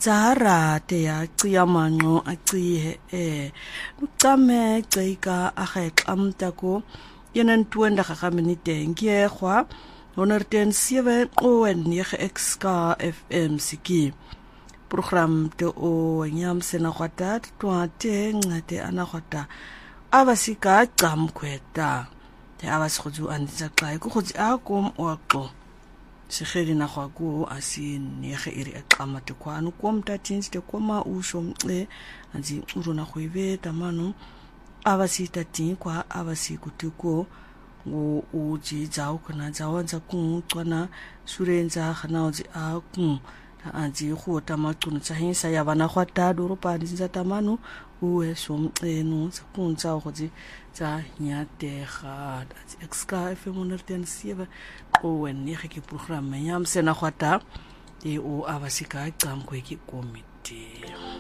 Zara te ya cia mango a cie Nucame ceika a amtako Yenen tuenda kakaminite ngiehwa 107 en 9 XK FM siki program te o nyam sena kwata twate ngate ana kwata abasika camkweta te abasikhuzu andisa xa ikhuzi akom oxo siheli na khwaku asinekhe iri examate kwanu komta tinste koma ushomxe anzi uruna khwibe tamanu abasita tinkwa abasikutiko ngo uji zao kana zawanza kuncwana surenza khanaozi aku anzi khota maqunu tsahinsa yabana khwata doropa ndinza tamanu uwe somxenu sakunza khozi tsa nyateha XK FM 107 qowen ni khiki program yam sena khwata e o abasika camkweki committee